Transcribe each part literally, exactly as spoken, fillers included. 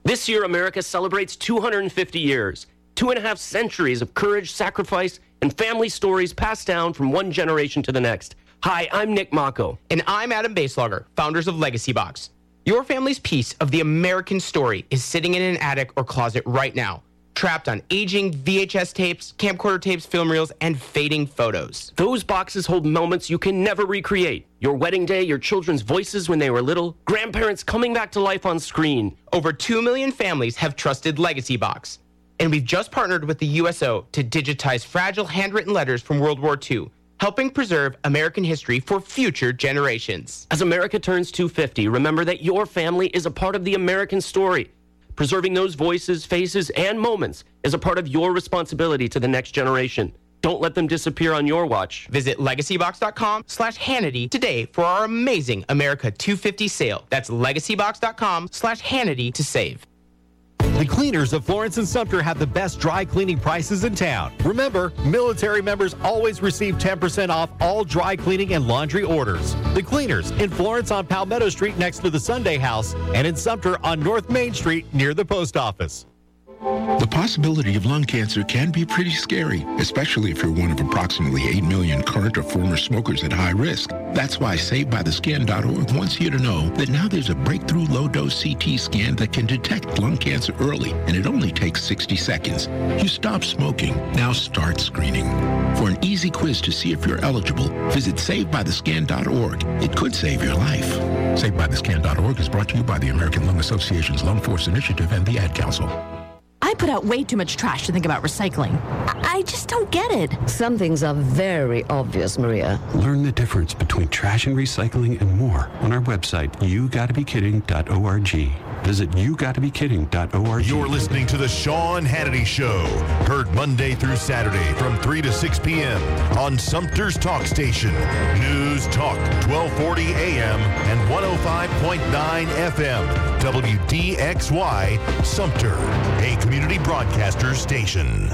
This year, America celebrates two hundred fifty years, two and a half centuries of courage, sacrifice, and family stories passed down from one generation to the next. Hi, I'm Nick Mako. And I'm Adam Baselogger, founders of Legacy Box. Your family's piece of the American story is sitting in an attic or closet right now, trapped on aging V H S tapes, camcorder tapes, film reels, and fading photos. Those boxes hold moments you can never recreate. Your wedding day, your children's voices when they were little, grandparents coming back to life on screen. Over two million families have trusted Legacy Box. And we've just partnered with the U S O to digitize fragile handwritten letters from World War Two, helping preserve American history for future generations. As America turns two hundred fifty, remember that your family is a part of the American story. Preserving those voices, faces, and moments is a part of your responsibility to the next generation. Don't let them disappear on your watch. Visit legacybox.com slash Hannity today for our amazing America two fifty sale. That's legacybox.com slash Hannity to save. The cleaners of Florence and Sumter have the best dry cleaning prices in town. Remember, military members always receive ten percent off all dry cleaning and laundry orders. The cleaners in Florence on Palmetto Street next to the Sunday House and in Sumter on North Main Street near the post office. The possibility of lung cancer can be pretty scary, especially if you're one of approximately eight million current or former smokers at high risk. That's why Save By The Skin dot org wants you to know that now there's a breakthrough low-dose C T scan that can detect lung cancer early, and it only takes sixty seconds. You stop smoking, now start screening. For an easy quiz to see if you're eligible, visit Save By The Skin dot org. It could save your life. Save By The Skin dot org is brought to you by the American Lung Association's Lung Force Initiative and the Ad Council. I put out way too much trash to think about recycling. I, I just don't get it. Some things are very obvious, Maria. Learn the difference between trash and recycling and more on our website, you gotta be kidding dot org. Visit you gotta be kidding dot org. You're listening to The Sean Hannity Show, heard Monday through Saturday from three to six p.m. on Sumter's Talk Station, News Talk twelve forty A M and one oh five point nine F M, W D X Y, Sumter, a community broadcaster station.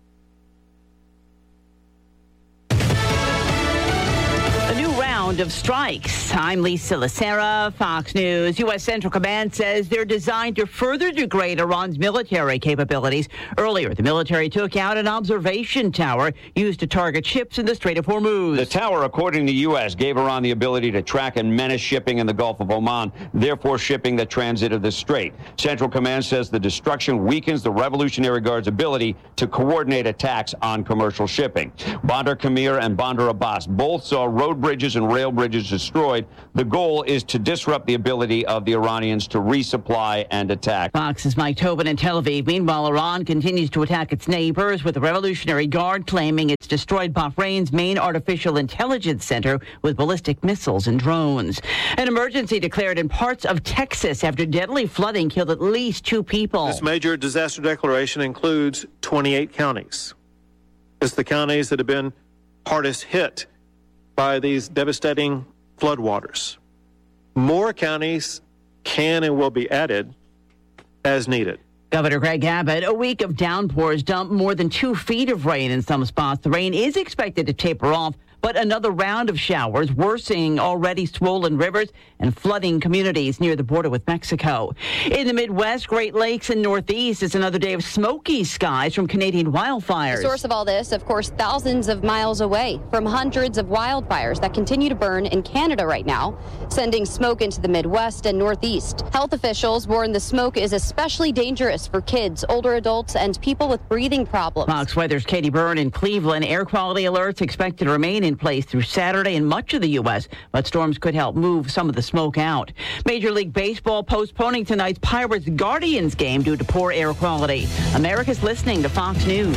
Of strikes. I'm Lisa Lacera, Fox News. U S. Central Command says they're designed to further degrade Iran's military capabilities. Earlier, the military took out an observation tower used to target ships in the Strait of Hormuz. The tower, according to the U S, gave Iran the ability to track and menace shipping in the Gulf of Oman, therefore shipping the transit of the strait. Central Command says the destruction weakens the Revolutionary Guard's ability to coordinate attacks on commercial shipping. Bandar Kamir and Bandar Abbas both saw road bridges and rail bridges destroyed. The goal is to disrupt the ability of the Iranians to resupply and attack. Fox's Mike Tobin in Tel Aviv. Meanwhile, Iran continues to attack its neighbors, with the Revolutionary Guard claiming it's destroyed Bahrain's main artificial intelligence center with ballistic missiles and drones. An emergency declared in parts of Texas after deadly flooding killed at least two people. This major disaster declaration includes twenty-eight counties. It's the counties that have been hardest hit by these devastating floodwaters. More counties can and will be added as needed. Governor Greg Abbott, a week of downpours dumped more than two feet of rain in some spots. The rain is expected to taper off, but another round of showers worsening already swollen rivers and flooding communities near the border with Mexico. In the Midwest, Great Lakes, and Northeast, it's another day of smoky skies from Canadian wildfires. The source of all this, of course, thousands of miles away from hundreds of wildfires that continue to burn in Canada right now, sending smoke into the Midwest and Northeast. Health officials warn the smoke is especially dangerous for kids, older adults, and people with breathing problems. Fox Weather's Katie Byrne in Cleveland. Air quality alerts expected to remain in place through Saturday in much of the U S, but storms could help move some of the smoke out. Major League Baseball postponing tonight's Pirates-Guardians game due to poor air quality. America's listening to Fox News.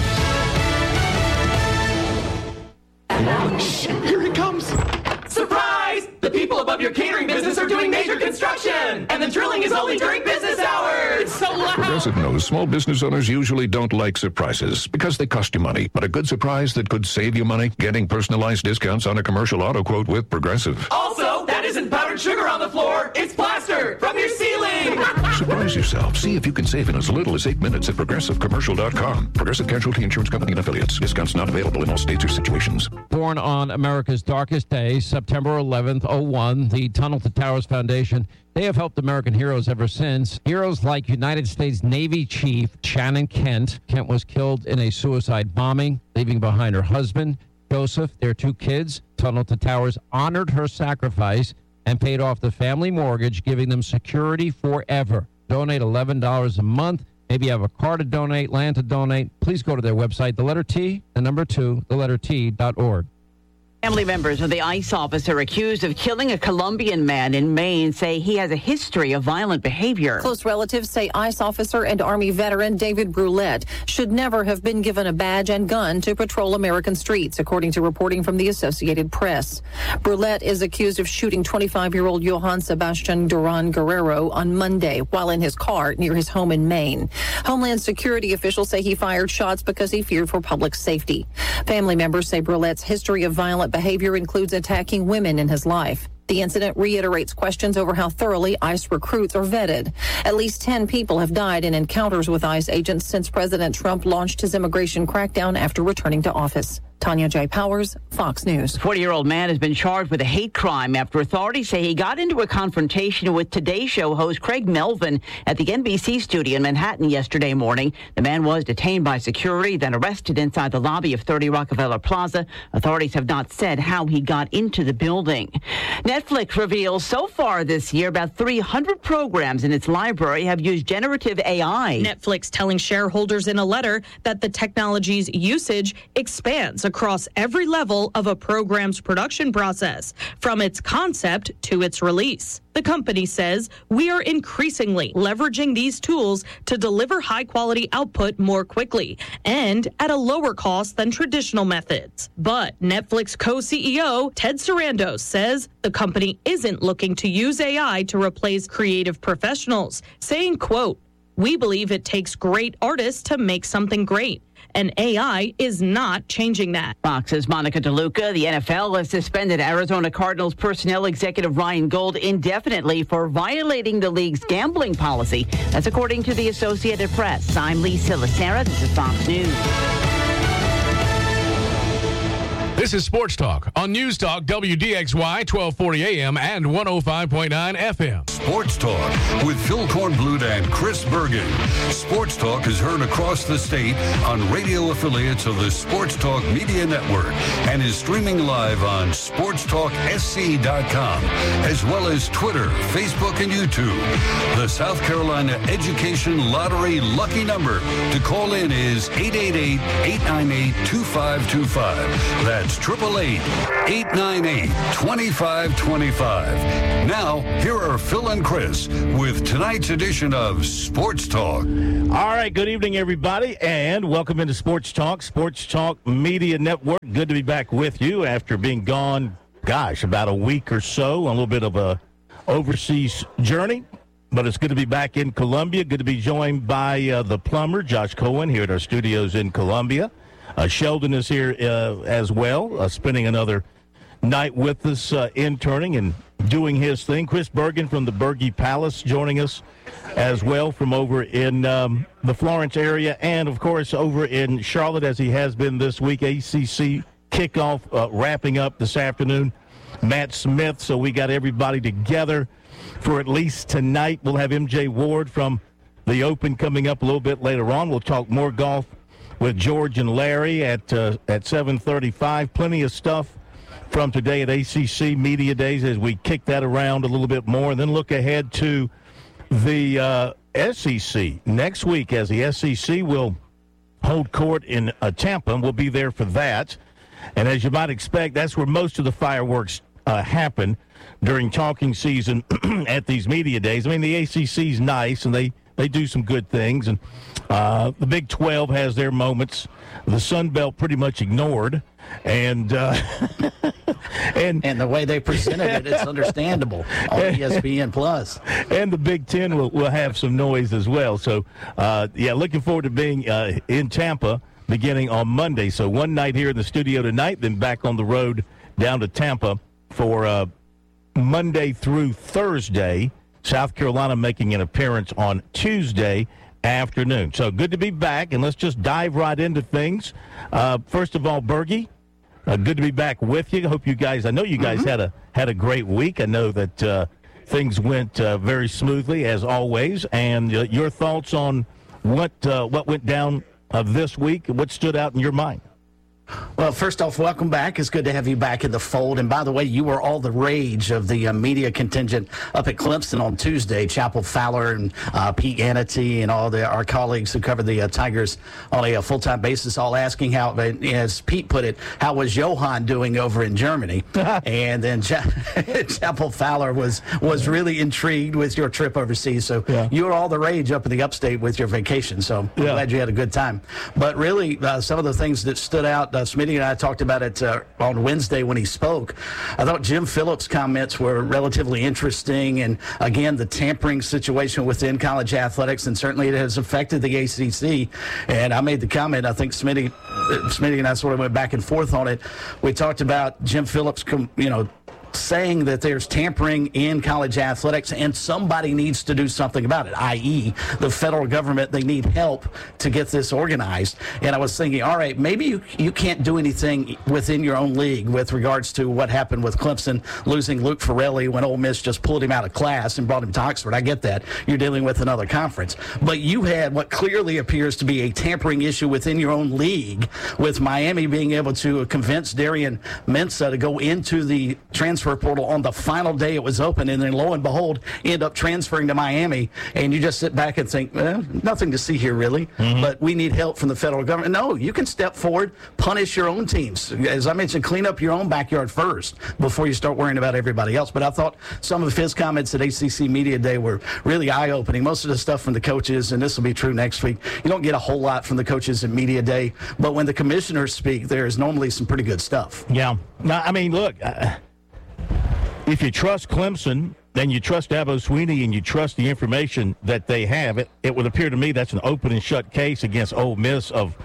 Shh, here it comes. Surprise! The people above your catering business are doing major construction, and the drilling is only during business hours. It's so loud. Progressive knows small business owners usually don't like surprises because they cost you money. But a good surprise that could save you money, getting personalized discounts on a commercial auto quote with Progressive. Also, that isn't powdered sugar on the floor. It's plaster from your ceiling. Surprise yourself. See if you can save in as little as eight minutes at progressive commercial dot com. Progressive Casualty Insurance Company and affiliates. Discounts not available in all states or situations. Born on America's darkest day, September eleventh, oh one, the Tunnel to Towers Foundation, they have helped American heroes ever since. Heroes like United States Navy Chief Shannon Kent. Kent was killed in a suicide bombing, leaving behind her husband, Joseph, their two kids. Tunnel to Towers honored her sacrifice and paid off the family mortgage, giving them security forever. Donate eleven dollars a month. Maybe you have a car to donate, land to donate. Please go to their website, the letter T, the number two, the letter T dot org. Family members of the ICE officer accused of killing a Colombian man in Maine say he has a history of violent behavior. Close relatives say ICE officer and Army veteran David Brulette should never have been given a badge and gun to patrol American streets, according to reporting from the Associated Press. Brulette is accused of shooting twenty-five-year-old Johann Sebastian Duran Guerrero on Monday while in his car near his home in Maine. Homeland Security officials say he fired shots because he feared for public safety. Family members say Brulette's history of violent behavior includes attacking women in his life. The incident reiterates questions over how thoroughly ICE recruits are vetted. At least ten people have died in encounters with ICE agents since President Trump launched his immigration crackdown after returning to office. Tanya J. Powers, Fox News. A forty-year-old man has been charged with a hate crime after authorities say he got into a confrontation with Today Show host Craig Melvin at the N B C studio in Manhattan yesterday morning. The man was detained by security, then arrested inside the lobby of thirty Rockefeller Plaza. Authorities have not said how he got into the building. Netflix reveals so far this year about three hundred programs in its library have used generative A I. Netflix telling shareholders in a letter that the technology's usage expands across every level of a program's production process, from its concept to its release. The company says, we are increasingly leveraging these tools to deliver high-quality output more quickly and at a lower cost than traditional methods. But Netflix co-C E O Ted Sarandos says the company isn't looking to use A I to replace creative professionals, saying, quote, we believe it takes great artists to make something great, and A I is not changing that. Fox's Monica DeLuca. The N F L has suspended Arizona Cardinals personnel executive Ryan Gold indefinitely for violating the league's gambling policy. That's according to the Associated Press. I'm Lee Silasera. This is Fox News. This is Sports Talk on News Talk W D X Y twelve forty A M and one oh five point nine F M. Sports Talk with Phil Kornblut and Chris Bergen. Sports Talk is heard across the state on radio affiliates of the Sports Talk Media Network and is streaming live on sports talk s c dot com, as well as Twitter, Facebook, and YouTube. The South Carolina Education Lottery lucky number to call in is eight eight eight, eight nine eight, two five two five. That's That's eight eight eight, eight nine eight, two five two five. Now, here are Phil and Chris with tonight's edition of Sports Talk. All right, good evening, everybody, and welcome into Sports Talk, Sports Talk Media Network. Good to be back with you after being gone, gosh, about a week or so, a little bit of a overseas journey. But it's good to be back in Columbia. Good to be joined by uh, the plumber, Josh Cohen, here at our studios in Columbia. Uh, Sheldon is here uh, as well, uh, spending another night with us, uh, interning and doing his thing. Chris Bergen from the Berge Palace joining us as well from over in um, the Florence area and, of course, over in Charlotte, as he has been this week. A C C kickoff uh, wrapping up this afternoon. Matt Smith, so we got everybody together for at least tonight. We'll have M J Ward from the Open coming up a little bit later on. We'll talk more golf with George and Larry at uh, at seven thirty-five. Plenty of stuff from today at A C C Media Days as we kick that around a little bit more, and then look ahead to the uh, S E C next week, as the S E C will hold court in uh, Tampa, and we'll be there for that. And as you might expect, that's where most of the fireworks uh, happen during talking season at these media days. I mean, the A C C's nice, and they They do some good things, and uh, the Big twelve has their moments. The Sun Belt pretty much ignored, and uh, and and the way they presented it, it's understandable on E S P N Plus. And the Big Ten will, will have some noise as well. So, uh, yeah, looking forward to being uh, in Tampa beginning on Monday. So one night here in the studio tonight, then back on the road down to Tampa for uh, Monday through Thursday. South Carolina making an appearance on Tuesday afternoon. So good to be back, and let's just dive right into things. Uh, first of all, Bergie, uh, good to be back with you. I hope you guys, I know you guys mm-hmm. had a had a great week. I know that uh, things went uh, very smoothly, as always. And uh, your thoughts on what uh, what went down uh, this week, what stood out in your mind? Well, first off, welcome back. It's good to have you back in the fold. And by the way, you were all the rage of the uh, media contingent up at Clemson on Tuesday. Chapel Fowler and uh, Pete Anity and all the, our colleagues who cover the uh, Tigers on a, a full-time basis, all asking how, as Pete put it, how was Johan doing over in Germany? And then Cha- Chapel Fowler was was really intrigued with your trip overseas. So yeah. you were all the rage up in the upstate with your vacation. So I'm yeah. glad you had a good time. But really, uh, some of the things that stood out, Uh, Smitty and I talked about it uh, on Wednesday when he spoke. I thought Jim Phillips' comments were relatively interesting. And, again, the tampering situation within college athletics, and certainly it has affected the A C C. And I made the comment, I think Smitty, Smitty and I sort of went back and forth on it. We talked about Jim Phillips, you know, saying that there's tampering in college athletics and somebody needs to do something about it, that is the federal government. They need help to get this organized. And I was thinking, all right, maybe you, you can't do anything within your own league with regards to what happened with Clemson losing Luke Farrelly when Ole Miss just pulled him out of class and brought him to Oxford. I get that. You're dealing with another conference. But you had what clearly appears to be a tampering issue within your own league, with Miami being able to convince Darian Mensah to go into the transfer portal on the final day it was open, and then lo and behold, end up transferring to Miami. And you just sit back and think, eh, nothing to see here really, mm-hmm. but we need help from the federal government. No, you can step forward, punish your own teams. As I mentioned, clean up your own backyard first before you start worrying about everybody else. But I thought some of his comments at A C C Media Day were really eye-opening. Most of the stuff from the coaches, and this will be true next week, you don't get a whole lot from the coaches at Media Day, but when the commissioners speak, there is normally some pretty good stuff. Yeah. No, I mean, look, uh, if you trust Clemson, then you trust Dabo Swinney and you trust the information that they have, it, it would appear to me that's an open and shut case against Ole Miss of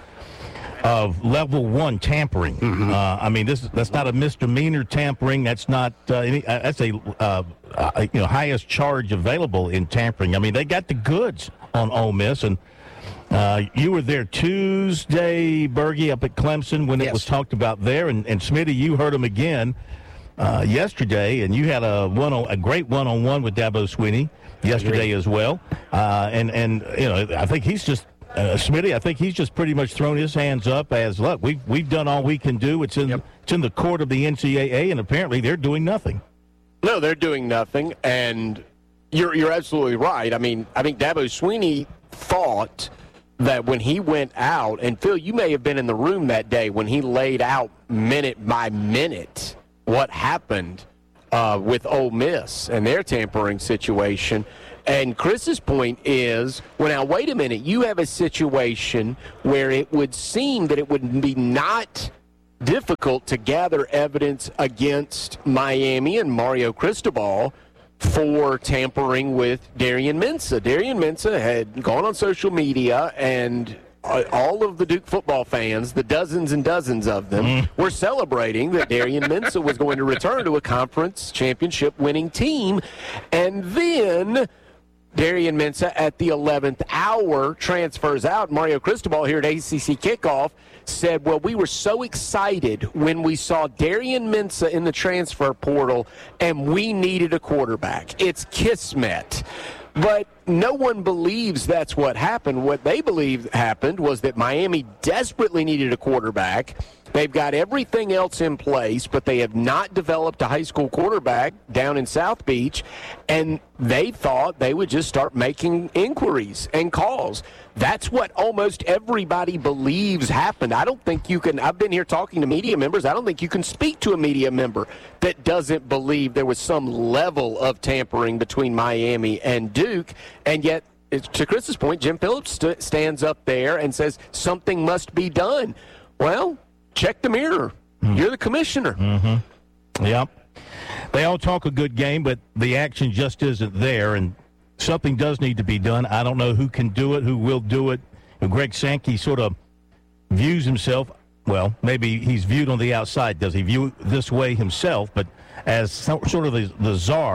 of level one tampering. Mm-hmm. Uh, I mean, this that's not a misdemeanor tampering. That's not uh, any. Uh, that's a uh, uh, you know highest charge available in tampering. I mean, they got the goods on Ole Miss, and uh, you were there Tuesday, Bergie, up at Clemson when it yes. was talked about there, and, and Smitty, you heard him again uh, yesterday, and you had a one a great one-on-one with Dabo Swinney yesterday as well, uh, and and you know I think he's just. Uh, Smitty, I think he's just pretty much thrown his hands up as, look, we've, we've done all we can do. It's in, yep. it's in the court of the N C double A, and apparently they're doing nothing. No, they're doing nothing, and you're you're absolutely right. I mean, I think Dabo Swinney thought that when he went out, and Phil, you may have been in the room that day when he laid out minute by minute what happened uh, with Ole Miss and their tampering situation. And Chris's point is, well, now, wait a minute. You have a situation where it would seem that it would be not difficult to gather evidence against Miami and Mario Cristobal for tampering with Darian Mensah. Darian Mensah had gone on social media, and all of the Duke football fans, the dozens and dozens of them, mm. were celebrating that Darian Mensah was going to return to a conference championship winning team. And then Darian Mensah at the eleventh hour transfers out. Mario Cristobal here at A C C Kickoff said, well, we were so excited when we saw Darian Mensah in the transfer portal, and we needed a quarterback. It's kismet. But no one believes that's what happened. What they believe happened was that Miami desperately needed a quarterback. They've got everything else in place, but they have not developed a high school quarterback down in South Beach, and they thought they would just start making inquiries and calls. That's what almost everybody believes happened. I don't think you can, I've been here talking to media members, I don't think you can speak to a media member that doesn't believe there was some level of tampering between Miami and Duke, and yet, to Chris's point, Jim Phillips st- stands up there and says something must be done. Well, check the mirror. Mm. You're the commissioner. Mm-hmm. Yep. They all talk a good game, but the action just isn't there, and something does need to be done. I don't know who can do it, who will do it. Greg Sankey sort of views himself, well, maybe he's viewed on the outside. Does he view it this way himself? But as sort of the, the czar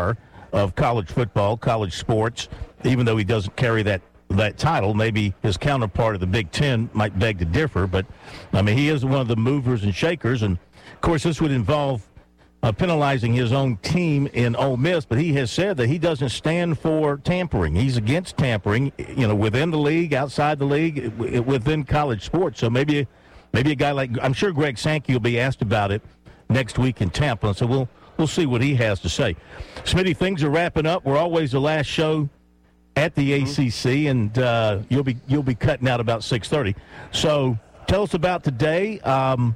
of college football, college sports, even though he doesn't carry that that title. Maybe his counterpart of the Big Ten might beg to differ, but I mean, he is one of the movers and shakers, and of course this would involve uh, penalizing his own team in Ole Miss, but he has said that he doesn't stand for tampering. He's against tampering, you know, within the league, outside the league, within college sports. So maybe maybe a guy like, I'm sure Greg Sankey will be asked about it next week in Tampa, so we'll we'll see what he has to say. Smitty, things are wrapping up. We're always the last show at the A C C, and uh, you'll be you'll be cutting out about six thirty. So tell us about today, um,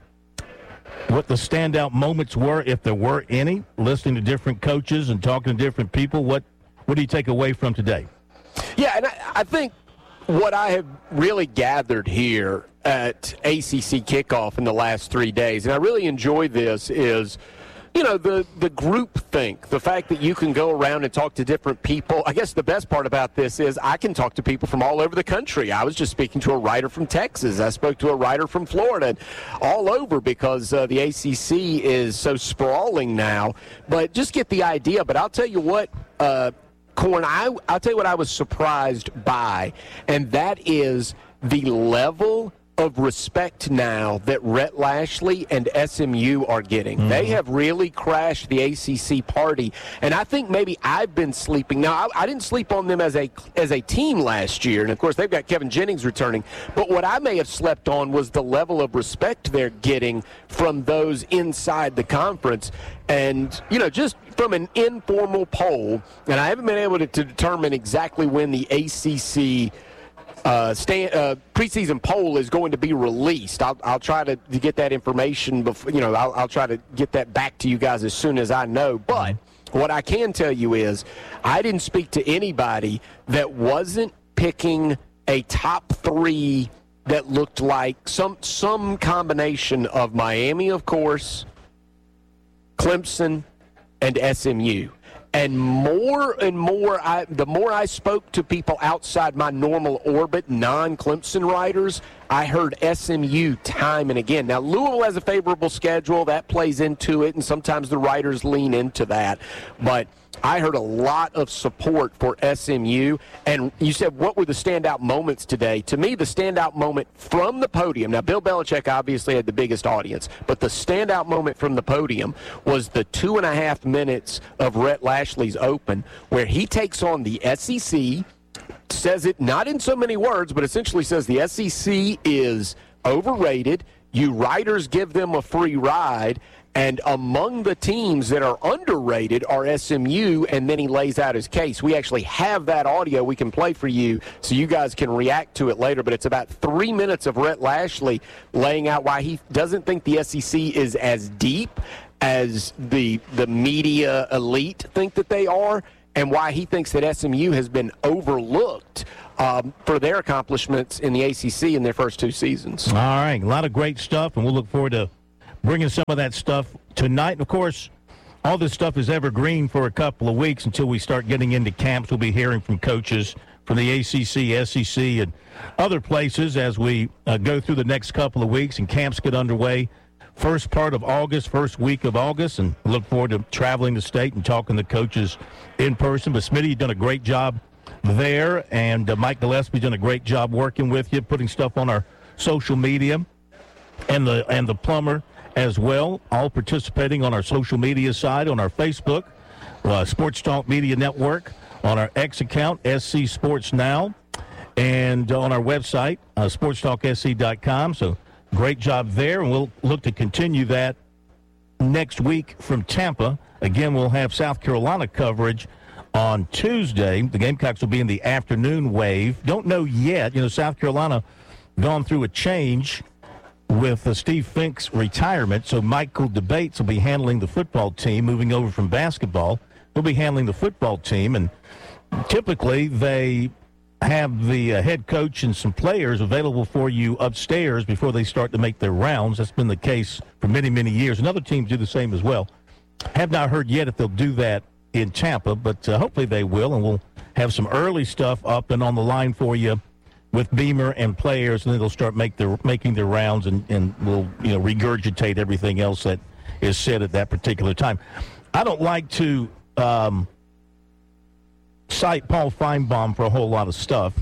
what the standout moments were, if there were any, listening to different coaches and talking to different people. What what do you take away from today? Yeah, and I, I think what I have really gathered here at A C C kickoff in the last three days, and I really enjoy this, is you know, the, the group think, the fact that you can go around and talk to different people. I guess the best part about this is I can talk to people from all over the country. I was just speaking to a writer from Texas. I spoke to a writer from Florida, and all over, because uh, the A C C is so sprawling now. But just get the idea. But I'll tell you what, uh, Corn, I, I'll tell you what I was surprised by, and that is the level of respect now that Rhett Lashley and S M U are getting. Mm-hmm. They have really crashed the A C C party, and I think maybe I've been sleeping. Now, I, I didn't sleep on them as a as a team last year, and of course they've got Kevin Jennings returning, but what I may have slept on was the level of respect they're getting from those inside the conference. And, you know, just from an informal poll, and I haven't been able to, to determine exactly when the A C C Uh, stand, uh, preseason poll is going to be released. I'll, I'll try to, to get that information before, you know, I'll, I'll try to get that back to you guys as soon as I know. But what I can tell you is I didn't speak to anybody that wasn't picking a top three that looked like some some combination of Miami, of course, Clemson, and S M U. And more and more, I, the more I spoke to people outside my normal orbit, non-Clemson writers, I heard S M U time and again. Now, Louisville has a favorable schedule. That plays into it, and sometimes the writers lean into that. But I heard a lot of support for S M U. And you said, what were the standout moments today? To me, the standout moment from the podium, now Bill Belichick obviously had the biggest audience, but the standout moment from the podium was the two and a half minutes of Rhett Lashley's Open, where he takes on the S E C, says it not in so many words, but essentially says the S E C is overrated. You writers give them a free ride. And among the teams that are underrated are S M U, and then he lays out his case. We actually have that audio we can play for you so you guys can react to it later, but it's about three minutes of Rhett Lashley laying out why he doesn't think the S E C is as deep as the the media elite think that they are, and why he thinks that S M U has been overlooked um, for their accomplishments in the A C C in their first two seasons. All right, a lot of great stuff, and we'll look forward to bringing some of that stuff tonight. And of course, all this stuff is evergreen for a couple of weeks until we start getting into camps. We'll be hearing from coaches from the A C C, S E C, and other places as we uh, go through the next couple of weeks and camps get underway. First part of August, first week of August, and look forward to traveling the state and talking to coaches in person. But Smitty, you've done a great job there, and uh, Mike Gillespie's done a great job working with you, putting stuff on our social media, and the and the plumber as well, all participating on our social media side, on our Facebook, uh, Sports Talk Media Network, on our X account, S C Sports Now, and on our website, uh, sports talk s c dot com. So great job there, and we'll look to continue that next week from Tampa. Again, we'll have South Carolina coverage on Tuesday. The Gamecocks will be in the afternoon wave. Don't know yet. You know, South Carolina gone through a change with uh, Steve Fink's retirement, so Michael DeBates will be handling the football team, moving over from basketball. He'll be handling the football team, and typically they have the uh, head coach and some players available for you upstairs before they start to make their rounds. That's been the case for many, many years, and other teams do the same as well. Have not heard yet if they'll do that in Tampa, but uh, hopefully they will, and we'll have some early stuff up and on the line for you with Beamer and players, and then they'll start make their, making their rounds, and, and we'll you know regurgitate everything else that is said at that particular time. I don't like to um, cite Paul Feinbaum for a whole lot of stuff,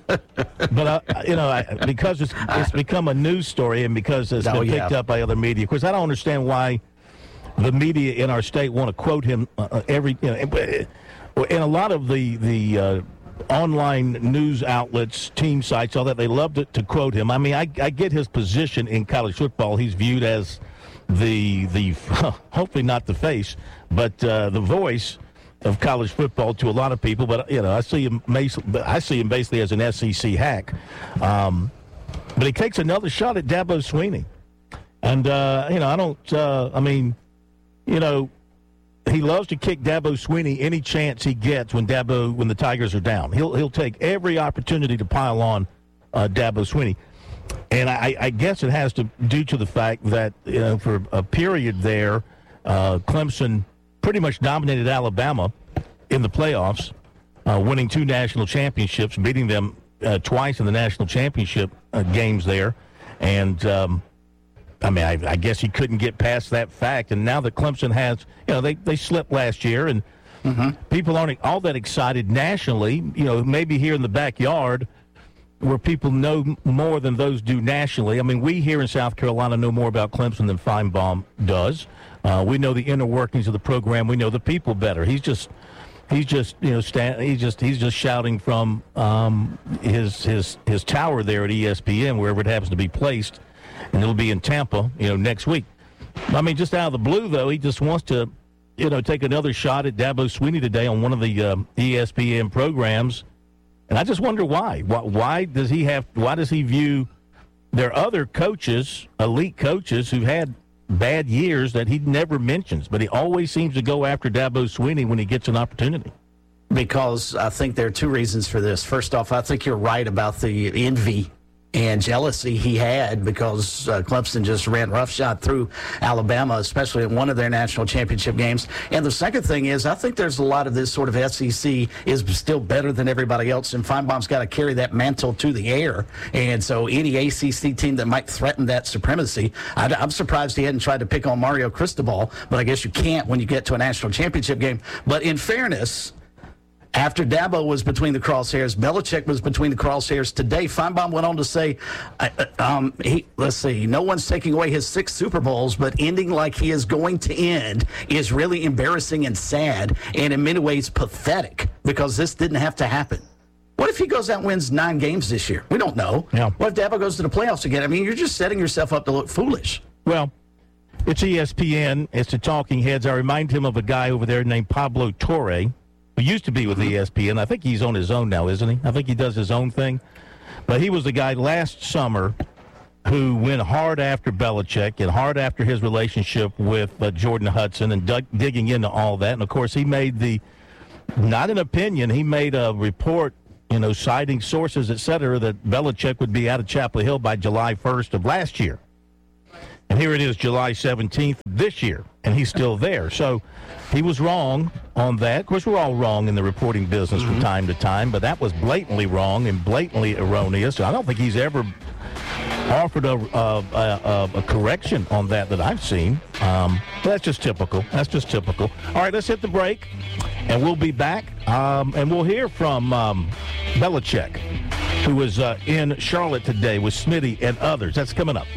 but uh, you know, I, because it's it's become a news story and because it's Oh, been yeah. picked up by other media. Of course, I don't understand why the media in our state want to quote him uh, every. You know, and a lot of the the uh, online news outlets, team sites, all that, they love to, to quote him. I mean, I, I get his position in college football. He's viewed as the the hopefully not the face, but uh, the voice of college football to a lot of people. But you know, I see him. I see him basically as an S E C hack. Um, but he takes another shot at Dabo Swinney, and uh, you know, I don't. Uh, I mean, you know, he loves to kick Dabo Swinney any chance he gets when Dabo when the Tigers are down. He'll he'll take every opportunity to pile on uh, Dabo Swinney. And I, I guess it has to due to the fact that, you know, for a period there, uh, Clemson pretty much dominated Alabama in the playoffs, uh, winning two national championships, beating them uh, twice in the national championship uh, games there. And, um, I mean, I, I guess he couldn't get past that fact. And now that Clemson has, you know, they, they slipped last year, and mm-hmm. people aren't all that excited nationally, you know, maybe here in the backyard, where people know more than those do nationally. I mean, we here in South Carolina know more about Clemson than Feinbaum does. Uh, we know the inner workings of the program. We know the people better. He's just, he's just, you know, stand, he's just, he's just shouting from um, his his his tower there at E S P N, wherever it happens to be placed, and it'll be in Tampa, you know, next week. I mean, just out of the blue, though, he just wants to, you know, take another shot at Dabo Swinney today on one of the um, E S P N programs. And I just wonder why. why. Why does he have? Why does he view their other coaches, elite coaches, who had bad years that he never mentions, but he always seems to go after Dabo Swinney when he gets an opportunity? Because I think there are two reasons for this. First off, I think you're right about the envy and jealousy he had because uh, Clemson just ran roughshod through Alabama, especially in one of their national championship games. And the second thing is, I think there's a lot of this sort of S E C is still better than everybody else, and Feinbaum's got to carry that mantle to the air. And so any A C C team that might threaten that supremacy, I, I'm surprised he hadn't tried to pick on Mario Cristobal, but I guess you can't when you get to a national championship game. But in fairness, after Dabo was between the crosshairs, Belichick was between the crosshairs. Today, Feinbaum went on to say, uh, um, he, let's see, no one's taking away his six Super Bowls, but ending like he is going to end is really embarrassing and sad and in many ways pathetic because this didn't have to happen. What if he goes out and wins nine games this year? We don't know. Yeah. What if Dabo goes to the playoffs again? I mean, you're just setting yourself up to look foolish. Well, it's E S P N. It's the Talking Heads. I remind him of a guy over there named Pablo Torre, who used to be with E S P N. I think he's on his own now, isn't he? I think he does his own thing. But he was the guy last summer who went hard after Belichick and hard after his relationship with uh, Jordan Hudson and dug, digging into all that. And, of course, he made the, not an opinion, he made a report, you know, citing sources, et cetera, that Belichick would be out of Chapel Hill by July first of last year. And here it is, July seventeenth this year, and he's still there. So he was wrong on that. Of course, we're all wrong in the reporting business mm-hmm. from time to time, but that was blatantly wrong and blatantly erroneous. I don't think he's ever offered a, a, a, a correction on that that I've seen. Um, but that's just typical. That's just typical. All right, let's hit the break, and we'll be back, um, and we'll hear from um, Belichick, who was uh, in Charlotte today with Smitty and others. That's coming up.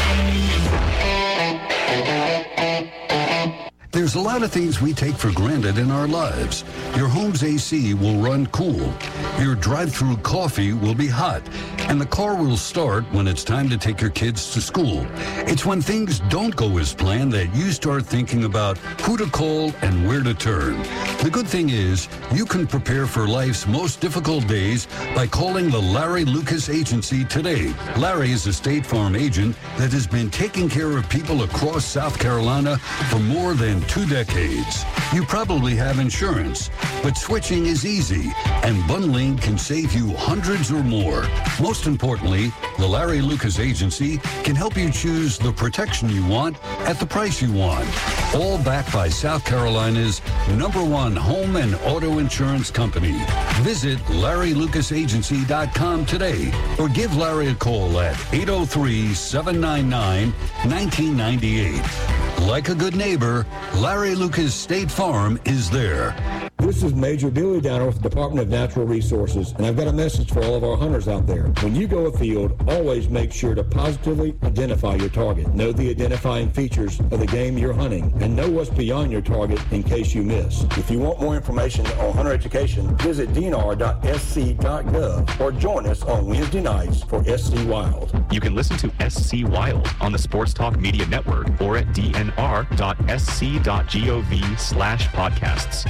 There's a lot of things we take for granted in our lives. Your home's A C will run cool. Your drive-through coffee will be hot. And the car will start when it's time to take your kids to school. It's when things don't go as planned that you start thinking about who to call and where to turn. The good thing is, you can prepare for life's most difficult days by calling the Larry Lucas Agency today. Larry is a State Farm agent that has been taking care of people across South Carolina for more than two decades. You probably have insurance, but switching is easy, and bundling can save you hundreds or more. Most importantly, the Larry Lucas Agency can help you choose the protection you want at the price you want. All backed by South Carolina's number one home and auto insurance company. Visit Larry Lucas Agency dot com today or give Larry a call at eight oh three, seven nine nine, one nine nine eight. Like a good neighbor, Larry Lucas State Farm is there. This is Major Billy Downer with the Department of Natural Resources, and I've got a message for all of our hunters out there. When you go afield, always make sure to positively identify your target. Know the identifying features of the game you're hunting, and know what's beyond your target in case you miss. If you want more information on hunter education, visit d n r dot s c dot gov or join us on Wednesday nights for S C Wild. You can listen to S C Wild on the Sports Talk Media Network or at d n r dot s c dot gov slash podcasts.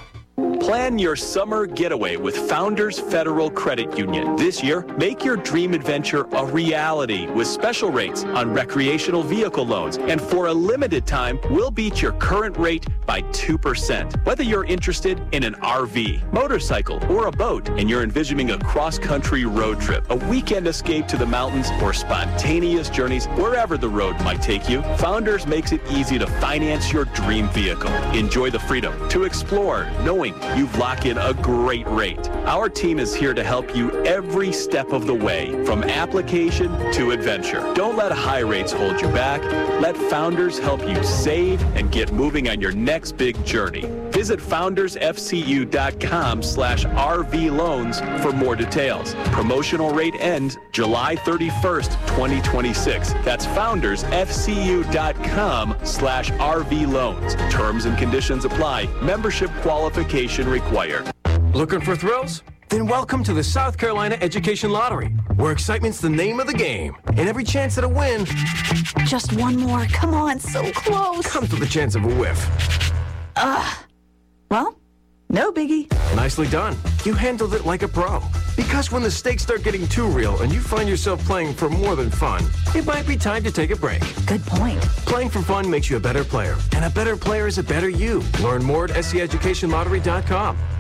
Plan your summer getaway with Founders Federal Credit Union. This year, make your dream adventure a reality with special rates on recreational vehicle loans. And for a limited time, we'll beat your current rate by two percent. Whether you're interested in an R V, motorcycle, or a boat, and you're envisioning a cross-country road trip, a weekend escape to the mountains, or spontaneous journeys wherever the road might take you, Founders makes it easy to finance your dream vehicle. Enjoy the freedom to explore, knowing you've locked in a great rate. Our team is here to help you every step of the way, from application to adventure. Don't let high rates hold you back. Let Founders help you save and get moving on your next big journey. Visit founders f c u dot com slash R V loans for more details. Promotional rate ends July thirty-first, twenty twenty-six. That's founders f c u dot com slash R V loans. Terms and conditions apply. Membership qualification required. Looking for thrills? Then welcome to the South Carolina Education Lottery, where excitement's the name of the game. And every chance at a win... Just one more. Come on, so close. ...comes with a chance of a whiff. Ugh. Well, no biggie. Nicely done. You handled it like a pro. Because when the stakes start getting too real and you find yourself playing for more than fun, it might be time to take a break. Good point. Playing for fun makes you a better player. And a better player is a better you. Learn more at s c education lottery dot com.